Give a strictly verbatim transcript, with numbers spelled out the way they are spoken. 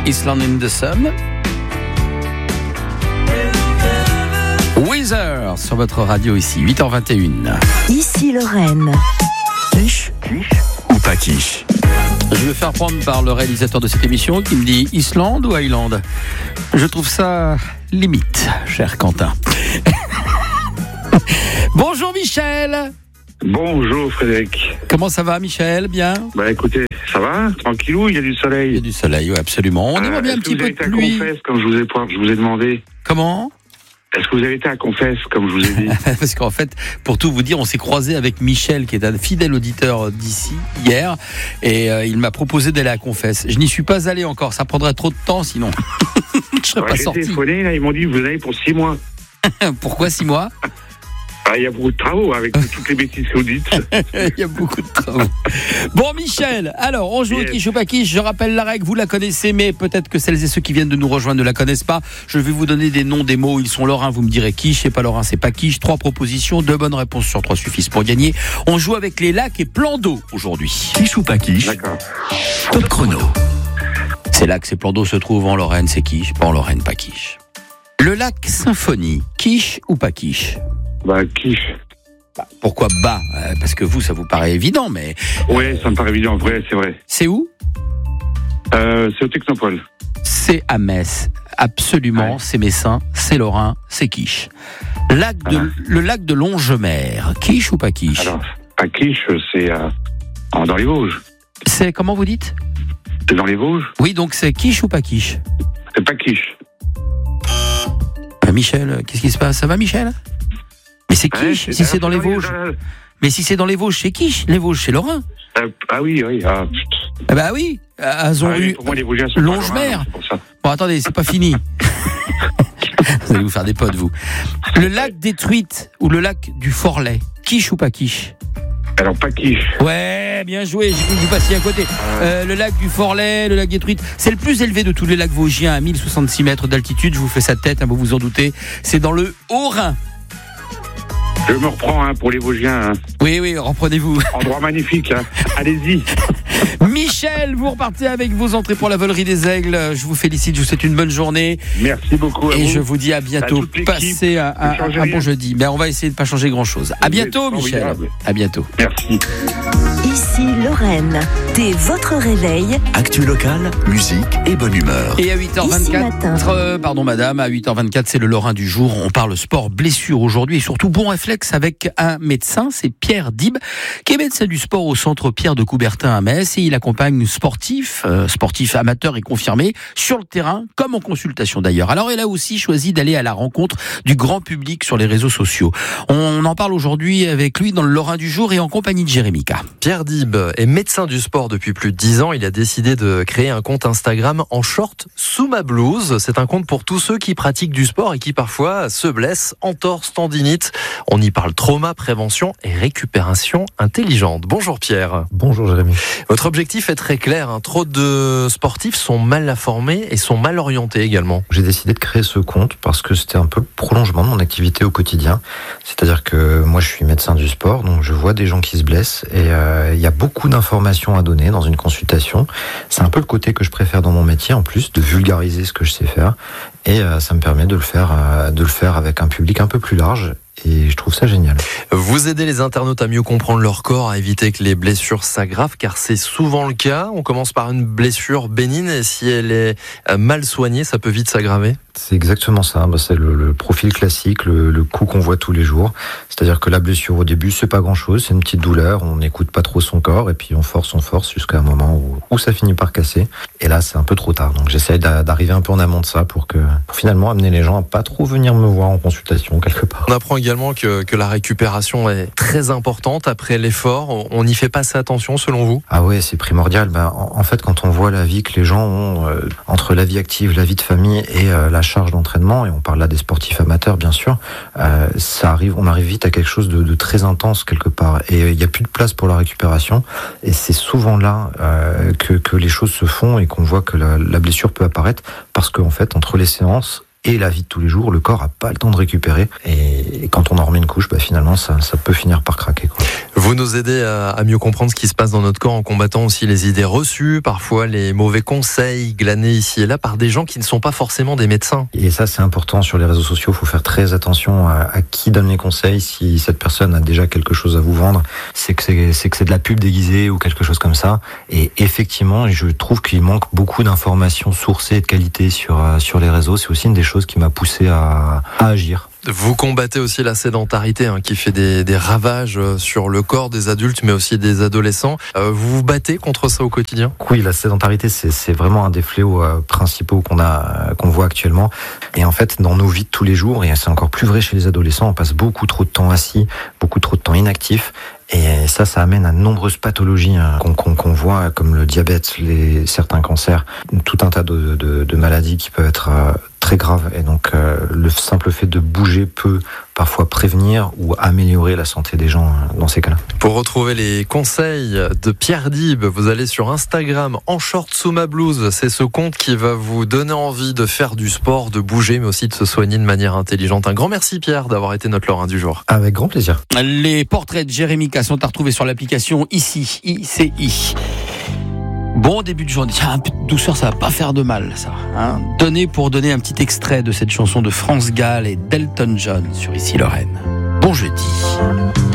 Island in the Sun. Weezer sur votre radio ici, huit heures vingt et une. Ici Lorraine. Quiche, quiche ou pas quiche? Je vais faire prendre par le réalisateur de cette émission qui me dit Islande ou Island. Je trouve ça limite, cher Quentin. Bonjour Michel. Bonjour Frédéric. Comment ça va Michel? Bien? Bah écoutez, ça va? Tranquillou, il y a du soleil. Il y a du soleil, oui, absolument. On euh, aimerait bien un petit peu de Est-ce que vous pluie. avez été à Confesse comme je vous ai, je vous ai demandé? Comment? Est-ce que vous avez été à Confesse comme je vous ai dit? Parce qu'en fait, pour tout vous dire, on s'est croisé avec Michel, qui est un fidèle auditeur d'ici, hier, et euh, il m'a proposé d'aller à Confesse. Je n'y suis pas allé encore, ça prendrait trop de temps sinon. Je serais ouais, pas j'ai sorti. téléphoné, là, ils m'ont dit vous allez pour six mois. Pourquoi six mois? Ah, il y a beaucoup de travaux avec toutes les bêtises que vous dites. Il y a beaucoup de travaux. Bon Michel, alors on joue Yes. au quiche ou pas quiche. Je rappelle la règle, vous la connaissez, mais peut-être que celles et ceux qui viennent de nous rejoindre ne la connaissent pas. Je vais vous donner des noms, des mots, ils sont lorrains, vous me direz quiche, c'est pas lorrain, c'est pas quiche. Trois propositions, deux bonnes réponses sur trois suffisent pour gagner. On joue avec les lacs et plans d'eau aujourd'hui. Quiche ou pas quiche? D'accord. Top chrono. Ces lacs, ces plans d'eau se trouvent en Lorraine, c'est quiche, pas en Lorraine, pas quiche. Le lac Symphonie, quiche ou pas quiche? Bah, quiche. Pourquoi bas? Euh, Parce que vous, ça vous paraît évident, mais... Ouais, ça me paraît évident, vrai, c'est vrai. C'est où? Euh, c'est au Technopole. C'est à Metz. Absolument, Ouais. c'est messin, c'est lorrain, c'est quiche. Lac de, Ah. le lac de Longemer, quiche ou pas quiche? Alors, à quiche, c'est euh, dans les Vosges. C'est, comment vous dites? C'est dans les Vosges? Oui, donc c'est quiche ou pas quiche? C'est pas quiche. Euh, Michel, qu'est-ce qui se passe? Ça va Michel? Mais c'est quiche, Ouais, si c'est dans les dans Vosges. Mais si c'est dans les Vosges, c'est quiche. Les Vosges, c'est lorrain. Euh, ah oui, oui. Ah, putain. Ah bah oui, elles ont Ah oui, eu... pour moi, les Vosgiens sont pas Longemer. lorrains, c'est pour ça. Bon, attendez, c'est pas fini. Vous allez vous faire des potes, vous. Le lac des Truites ou le lac du Forlet, quiche ou pas quiche? Alors, pas quiche. Ouais, bien joué, j'ai cru que vous passiez à côté. Euh, le lac du Forlet, le lac des Truites, c'est le plus élevé de tous les lacs vosgiens à mille soixante-six mètres d'altitude. Je vous fais sa tête, hein, vous vous en doutez. C'est dans le Haut-Rhin. Je me reprends hein, pour les Vosgiens. Hein. Oui, oui, reprenez-vous. Endroit magnifique. Hein. Allez-y. Michel, vous repartez avec vos entrées pour la volerie des aigles. Je vous félicite, je vous souhaite une bonne journée. Merci beaucoup à Et vous. je vous dis à bientôt. À toute l'équipe. Passez un, un- Ne changez un rien. bon jeudi. Mais on va essayer de ne pas changer grand-chose. À Vous bientôt, êtes Michel. formidable. À bientôt. Merci. Ici Lorraine. Dès votre réveil, Actu locale, musique et bonne humeur. Et à huit heures Ici vingt-quatre, matin. euh, pardon madame, à huit heures vingt-quatre, c'est le Lorrain du jour. On parle sport, blessure aujourd'hui et surtout bon réflexe avec un médecin, c'est Pierre Dib, qui est médecin du sport au centre Pierre de Coubertin à Metz et il accompagne sportifs, euh, sportifs amateurs et confirmés sur le terrain, comme en consultation d'ailleurs. Alors il a aussi choisi d'aller à la rencontre du grand public sur les réseaux sociaux. On en parle aujourd'hui avec lui dans le Lorrain du jour et en compagnie de Jérémy K. Pierre Dib est médecin du sport depuis plus de dix ans. Il a décidé de créer un compte Instagram en short sous ma blouse. C'est un compte pour tous ceux qui pratiquent du sport et qui parfois se blessent, entorse, tendinite. On y parle trauma, prévention et récupération intelligente. Bonjour Pierre. Bonjour Jérémy. Votre objectif est très clair. Hein. Trop de sportifs sont mal informés et sont mal orientés également. J'ai décidé de créer ce compte parce que c'était un peu le prolongement de mon activité au quotidien. C'est-à-dire que moi je suis médecin du sport, donc je vois des gens qui se blessent et euh, il y a beaucoup d'informations à donner dans une consultation. C'est un peu le côté que je préfère dans mon métier en plus, de vulgariser ce que je sais faire et euh, ça me permet de le faire, euh, de le faire avec un public un peu plus large. Et je trouve ça génial. Vous aidez les internautes à mieux comprendre leur corps, à éviter que les blessures s'aggravent, car c'est souvent le cas. On commence par une blessure bénigne et si elle est mal soignée, ça peut vite s'aggraver. C'est exactement ça. C'est le, le profil classique, le, le coup qu'on voit tous les jours. C'est-à-dire que la blessure au début, c'est pas grand-chose, c'est une petite douleur. On n'écoute pas trop son corps et puis on force, on force jusqu'à un moment où, où ça finit par casser. Et là, c'est un peu trop tard. Donc j'essaie d'arriver un peu en amont de ça pour que, pour finalement amener les gens à pas trop venir me voir en consultation quelque part. On apprend également que, que la récupération est très importante après l'effort. On n'y fait pas assez attention selon vous? Ah ouais, c'est primordial. Ben, en, en fait, quand on voit la vie que les gens ont euh, entre la vie active, la vie de famille et euh, la charge d'entraînement, et on parle là des sportifs amateurs bien sûr, euh, ça arrive, on arrive vite à quelque chose de, de très intense quelque part. Et il euh, n'y a plus de place pour la récupération. Et c'est souvent là euh, que, que les choses se font et qu'on voit que la, la blessure peut apparaître parce qu'en fait, entre les séances et la vie de tous les jours, le corps a pas le temps de récupérer et quand on en remet une couche, bah finalement ça, ça peut finir par craquer, quoi. Vous nous aidez à, à mieux comprendre ce qui se passe dans notre corps en combattant aussi les idées reçues, parfois les mauvais conseils glanés ici et là par des gens qui ne sont pas forcément des médecins. Et ça, c'est important sur les réseaux sociaux. Il faut faire très attention à, à qui donne les conseils. Si cette personne a déjà quelque chose à vous vendre, c'est que c'est, c'est que c'est de la pub déguisée ou quelque chose comme ça. Et effectivement, je trouve qu'il manque beaucoup d'informations sourcées et de qualité sur, sur les réseaux. C'est aussi une des choses qui m'a poussé à, à agir. Vous combattez aussi la sédentarité hein, qui fait des, des ravages sur le corps des adultes mais aussi des adolescents. Euh, vous vous battez contre ça au quotidien ? Oui, la sédentarité, c'est, c'est vraiment un des fléaux euh, principaux qu'on a, qu'on voit actuellement. Et en fait, dans nos vies de tous les jours, et c'est encore plus vrai chez les adolescents, on passe beaucoup trop de temps assis, beaucoup trop de temps inactif. Et ça, ça amène à de nombreuses pathologies hein, qu'on, qu'on, qu'on voit, comme le diabète, les, certains cancers, tout un tas de, de, de maladies qui peuvent être euh, très graves. Et donc, euh, le simple fait de bouger peut parfois prévenir ou améliorer la santé des gens euh, dans ces cas-là. Pour retrouver les conseils de Pierre Dib, vous allez sur Instagram, en short sous ma blouse. C'est ce compte qui va vous donner envie de faire du sport, de bouger, mais aussi de se soigner de manière intelligente. Un grand merci Pierre d'avoir été notre Lorrain du jour. Avec grand plaisir. Les portraits de Jérémy sont à retrouver sur l'application ici, I C I. Bon début de journée, un peu de douceur, ça va pas faire de mal, ça. Hein. Donner pour donner un petit extrait de cette chanson de France Gall et d'Elton John sur Ici Lorraine. Bon jeudi.